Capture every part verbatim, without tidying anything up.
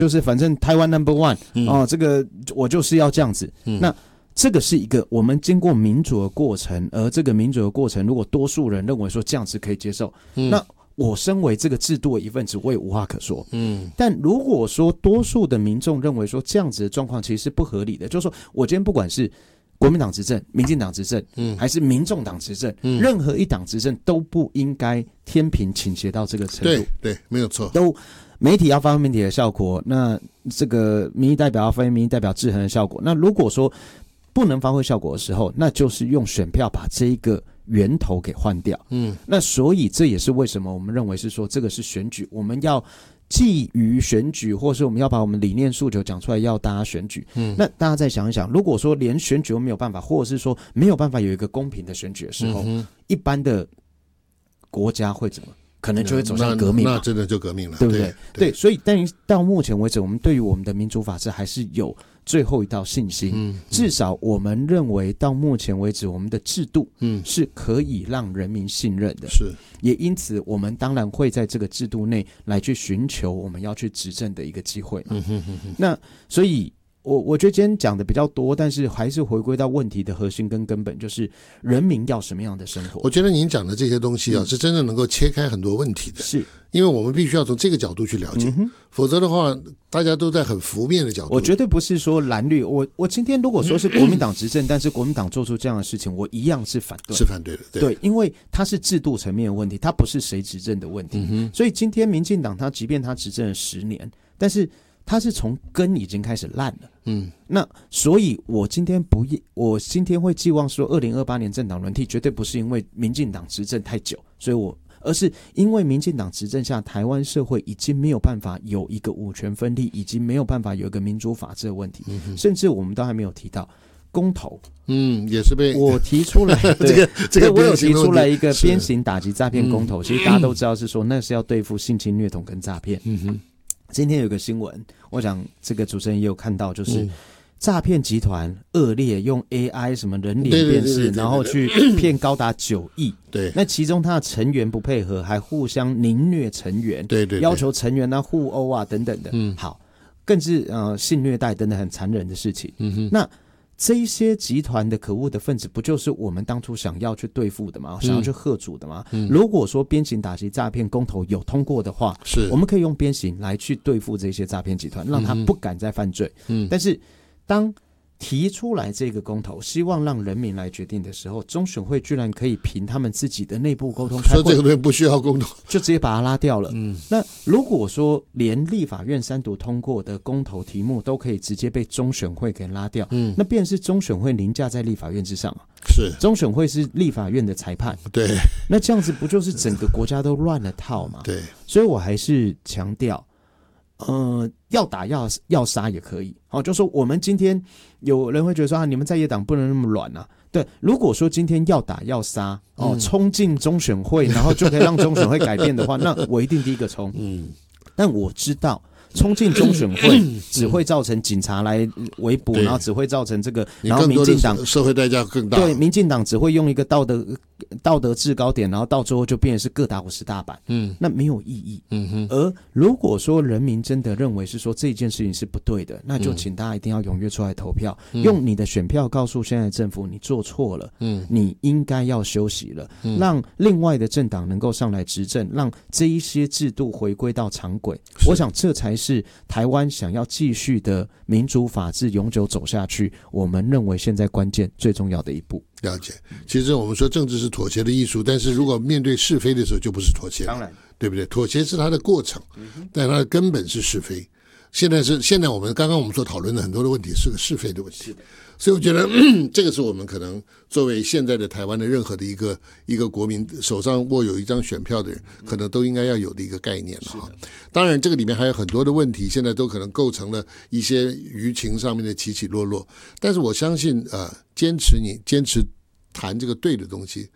就是反正台湾 number one、嗯、哦，这个我就是要这样子。嗯、那这个是一个我们经过民主的过程，而这个民主的过程，如果多数人认为说这样子可以接受，嗯、那我身为这个制度的一份子，我也无话可说。嗯，但如果说多数的民众认为说这样子的状况其实是不合理的，就是说我今天不管是国民党执政、民进党执政，嗯，还是民众党执政，嗯，任何一党执政都不应该天平倾斜到这个程度。 对对，没有错。 都媒体要发挥媒体的效果，那这个民意代表要发挥民意代表制衡的效果。那如果说不能发挥效果的时候，那就是用选票把这一个源头给换掉。嗯，那所以这也是为什么我们认为是说这个是选举，我们要基于选举，或是我们要把我们理念诉求讲出来，要大家选举。嗯，那大家再想一想，如果说连选举都没有办法，或者是说没有办法有一个公平的选举的时候，嗯、一般的国家会怎么？可能就会走向革命嘛、 嗯、那, 那真的就革命了， 对不对？ 对, 对，所以但到目前为止，我们对于我们的民主法治还是有最后一道信心。嗯，至少我们认为到目前为止，我们的制度嗯是可以让人民信任的。 是， 也因此，我们当然会在这个制度内来去寻求我们要去执政的一个机会。嗯哼哼哼。那所以。我我觉得今天讲的比较多，但是还是回归到问题的核心跟根本，就是人民要什么样的生活。 我觉得您讲的这些东西啊，嗯、是真正能够切开很多问题的。是，因为我们必须要从这个角度去了解，嗯、否则的话，大家都在很浮面的角度。 我绝对不是说蓝绿，我我今天如果说是国民党执政，嗯、但是国民党做出这样的事情，我一样是反对， 是反对的。对， 对，因为它是制度层面的问题，它不是谁执政的问题。嗯、所以今天民进党，他即便他执政了十年，但是他是从根已经开始烂了。嗯，那所以我今天不我今天会寄望说二零二八年政党轮替绝对不是因为民进党执政太久，所以我而是因为民进党执政下台湾社会已经没有办法有一个五权分立，已经没有办法有一个民主法治的问题。嗯、甚至我们都还没有提到公投， 嗯，也是被我提出来这个这个我有提出来一个鞭刑打击诈骗公投，其实大家都知道是说那是要对付性侵虐童跟诈骗。嗯哼。今天有个新闻，我想这个主持人也有看到，就是诈骗集团恶劣，用 A I 什么人脸辨识，然后去骗高达九亿。对，那其中他的成员不配合，还互相凌虐成员，对 对, 对，要求成员啊互殴啊等等的。嗯，好，更是呃性虐待等等很残忍的事情。嗯哼，那。这一些集团的可恶的分子，不就是我们当初想要去对付的吗？嗯、想要去吓阻的吗？嗯、如果说鞭刑打击诈骗公投有通过的话，是我们可以用鞭刑来去对付这些诈骗集团，让他不敢再犯罪。嗯、但是当提出来这个公投，希望让人民来决定的时候，中选会居然可以凭他们自己的内部沟通开会， 说这个东西不需要公投， 就直接把它拉掉了。嗯，那如果说连立法院三读通过的公投题目都可以直接被中选会给拉掉，嗯，那便是中选会凌驾在立法院之上啊。是，中选会是立法院的裁判。对，那这样子不就是整个国家都乱了套吗？对，所以我还是强调。呃，要打要要杀也可以，好、哦，就说我们今天有人会觉得说啊，你们在野党不能那么软啊。对，如果说今天要打要杀，哦，冲进中选会，然后就可以让中选会改变的话，那我一定第一个冲。嗯，但我知道。冲进中选会只会造成警察来围捕，然后只会造成这个，然后民进党社会代价更大。 对，民进党只会用一个道德道德制高点，然后到最后就变成是各打五十大板。嗯，那没有意义。嗯哼。而如果说人民真的认为是说这件事情是不对的，那就请大家一定要踊跃出来投票，嗯、用你的选票告诉现在的政府你做错了，嗯，你应该要休息了，嗯、让另外的政党能够上来执政，让这一些制度回归到常轨。我想这才是。是台湾想要继续的民主法治永久走下去，我们认为现在关键最重要的一步。 了解，其实我们说政治是妥协的艺术，但是如果面对是非的时候就不是妥协，当然，对不对？妥协是它的过程，但它的根本是是非。现在是现在我们刚刚我们所讨论的很多的问题是个是非的问题，所以我觉得这个是我们可能作为现在的台湾的任何的一个一个国民手上握有一张选票的人，可能都应该要有的一个概念了哈。当然这个里面还有很多的问题，现在都可能构成了一些舆情上面的起起落落，但是我相信呃，坚持你坚持谈这个对的东西，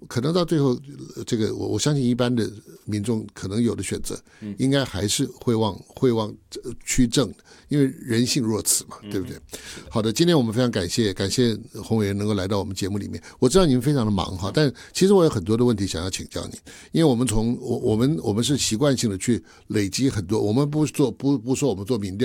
可能到最后，这个我我相信一般的民众可能有的选择，应该还是会往会往趋正的，因为人性若此嘛，对不对？好的，今天我们非常感谢感谢洪委员能够来到我们节目里面。我知道你们非常的忙哈，但其实我有很多的问题想要请教你，因为我们从我我们我们是习惯性的去累积很多，我们不做不不说我们做民调。